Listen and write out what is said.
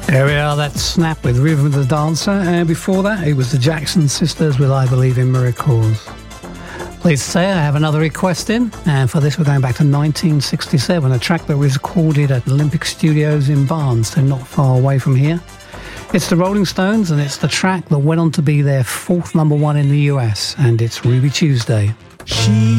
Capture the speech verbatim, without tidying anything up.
There we are, that's Snap with Rhythm of the Dancer, and before that it was the Jackson Sisters with I Believe in Miracles. Please say I have another request in, and for this we're going back to nineteen sixty-seven, a track that was recorded at Olympic Studios in Barnes, so not far away from here. It's the Rolling Stones, and it's the track that went on to be their fourth number one in the U S, and it's Ruby Tuesday. She